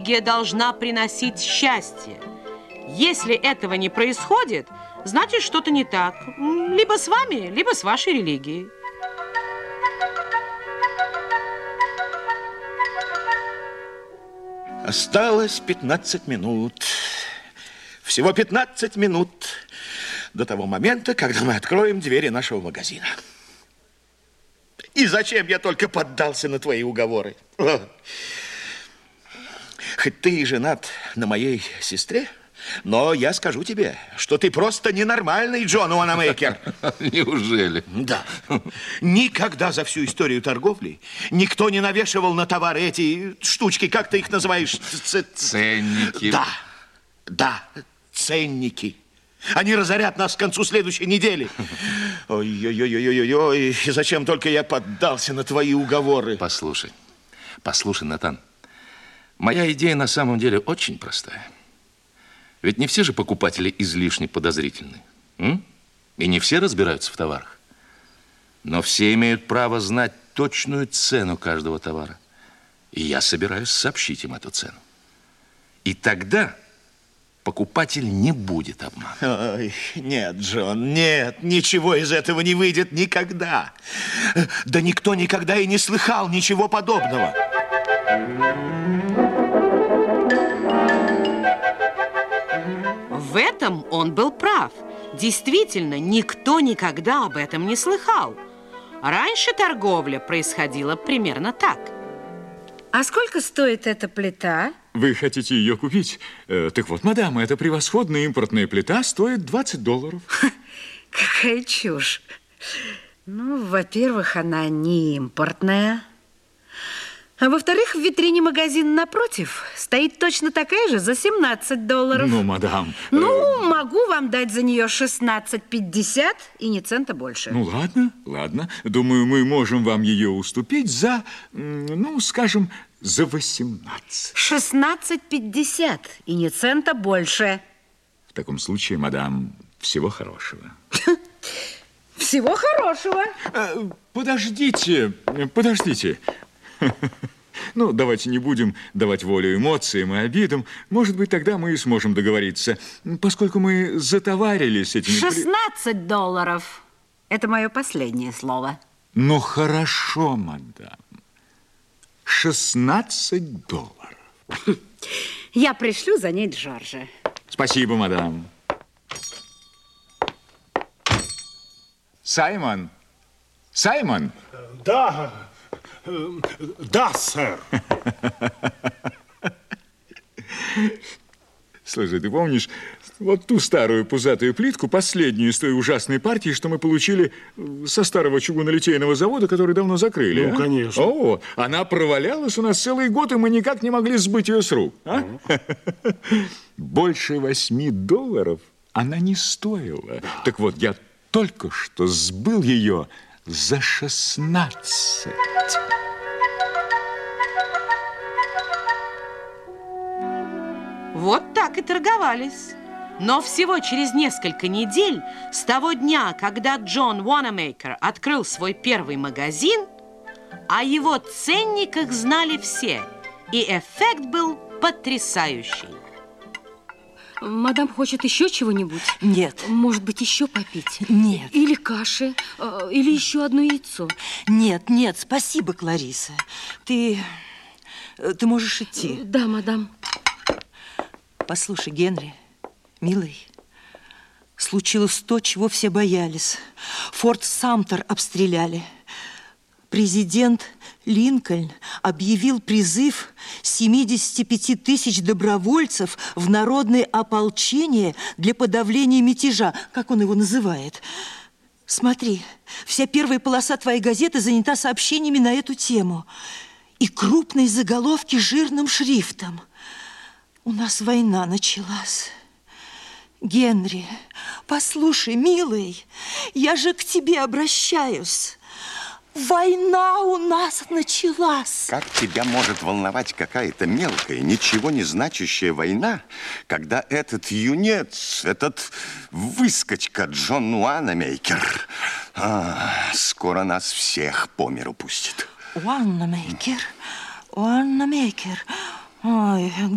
религия должна приносить счастье. Если этого не происходит, значит, что-то не так. Либо с вами, либо с вашей религией. Осталось 15 минут. Всего 15 минут до того момента, когда мы откроем двери нашего магазина. И зачем я только поддался на твои уговоры? Хоть ты и женат на моей сестре, но я скажу тебе, что ты просто ненормальный Джон Уанамейкер. Неужели? Да. Никогда за всю историю торговли никто не навешивал на товары эти штучки, как ты их называешь? Ценники. Да, ценники. Они разорят нас к концу следующей недели. Ой-ой-ой-ой-ой-ой. И зачем только я поддался на твои уговоры? Послушай, Натан. Моя идея на самом деле очень простая. Ведь не все же покупатели излишне подозрительны. И не все разбираются в товарах. Но все имеют право знать точную цену каждого товара. И я собираюсь сообщить им эту цену. И тогда покупатель не будет обманут. Ой, нет, Джон, нет, ничего из этого не выйдет никогда. Да никто никогда и не слыхал ничего подобного. В этом он был прав. Действительно, никто никогда об этом не слыхал. Раньше торговля происходила примерно так. А сколько стоит эта плита? Вы хотите ее купить? Так вот, мадам, эта превосходная импортная плита стоит $20. Какая чушь. Ну, во-первых, она не импортная. А во-вторых, в витрине магазина напротив стоит точно такая же за $17. Ну, мадам... Ну, могу вам дать за нее 16,50 и ни цента больше. Ну, ладно. Думаю, мы можем вам ее уступить за, ну, скажем, за 18. 16,50 и ни цента больше. В таком случае, мадам, всего хорошего. Всего хорошего. Подождите. Ну, давайте не будем давать волю эмоциям и обидам. Может быть, тогда мы и сможем договориться. Поскольку мы затоварились этими... $16. Это мое последнее слово. Ну, хорошо, мадам. $16. Я пришлю за ней Джорджа. Спасибо, мадам. Саймон? Да, сэр. Слушай, ты помнишь вот ту старую пузатую плитку, последнюю из той ужасной партии, что мы получили со старого чугунолитейного завода, который давно закрыли? Ну, конечно. О, она провалялась у нас целый год, и мы никак не могли сбыть ее с рук. Больше $8 она не стоила. Так вот, я только что сбыл ее за 16. Вот так и торговались. Но всего через несколько недель, с того дня, когда Джон Уанамейкер открыл свой первый магазин, о его ценниках знали все, и эффект был потрясающий. Мадам хочет еще чего-нибудь? Нет. Может быть, еще попить? Нет. Или каши, или еще одно яйцо? Нет, спасибо, Клариса. Ты можешь идти. Да, мадам. Послушай, Генри, милый, случилось то, чего все боялись. Форт Самтер обстреляли. Президент Линкольн объявил призыв 75 тысяч добровольцев в народное ополчение для подавления мятежа, как он его называет. Смотри, вся первая полоса твоей газеты занята сообщениями на эту тему. И крупные заголовки жирным шрифтом. У нас война началась. Генри, послушай, милый, я же к тебе обращаюсь. Война у нас началась. Как тебя может волновать какая-то мелкая, ничего не значащая война, когда этот юнец, этот выскочка Джон Уанамейкер скоро нас всех по миру пустит? Уанамейкер? Ой,